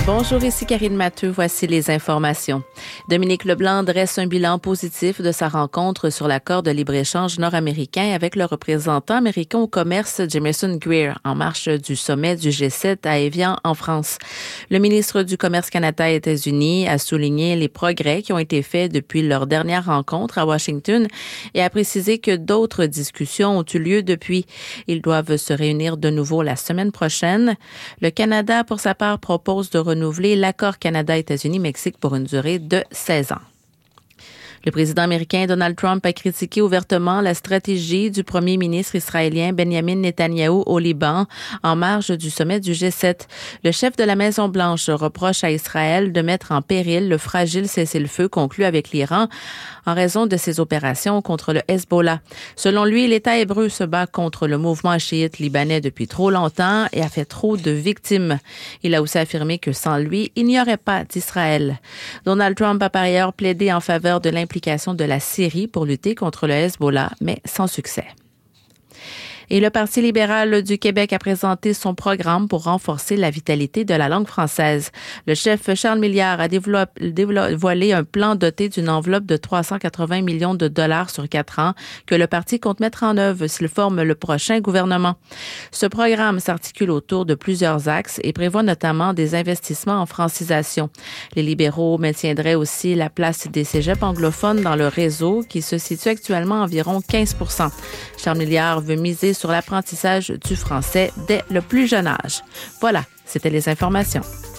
Bonjour, ici Karine Matteux. Voici les informations. Dominique Leblanc dresse un bilan positif de sa rencontre sur l'accord de libre-échange nord-américain avec le représentant américain au commerce Jamieson Greer en marge du sommet du G7 à Évian en France. Le ministre du Commerce Canada-États-Unis a souligné les progrès qui ont été faits depuis leur dernière rencontre à Washington et a précisé que d'autres discussions ont eu lieu depuis. Ils doivent se réunir de nouveau la semaine prochaine. Le Canada, pour sa part, propose de renouveler l'accord Canada-États-Unis-Mexique pour une durée de 16 ans. Le président américain Donald Trump a critiqué ouvertement la stratégie du premier ministre israélien Benjamin Netanyahou au Liban en marge du sommet du G7. Le chef de la Maison-Blanche reproche à Israël de mettre en péril le fragile cessez-le-feu conclu avec l'Iran en raison de ses opérations contre le Hezbollah. Selon lui, l'État hébreu se bat contre le mouvement chiite libanais depuis trop longtemps et a fait trop de victimes. Il a aussi affirmé que sans lui, il n'y aurait pas d'Israël. Donald Trump a par ailleurs plaidé en faveur de l'implication de la Syrie pour lutter contre le Hezbollah, mais sans succès. Et le Parti libéral du Québec a présenté son programme pour renforcer la vitalité de la langue française. Le chef Charles Milliard a dévoilé un plan doté d'une enveloppe de 380 millions de dollars sur 4 ans que le parti compte mettre en œuvre s'il forme le prochain gouvernement. Ce programme s'articule autour de plusieurs axes et prévoit notamment des investissements en francisation. Les libéraux maintiendraient aussi la place des cégeps anglophones dans le réseau qui se situe actuellement à environ 15%. Charles Milliard veut miser sur l'apprentissage du français dès le plus jeune âge. Voilà, c'était les informations.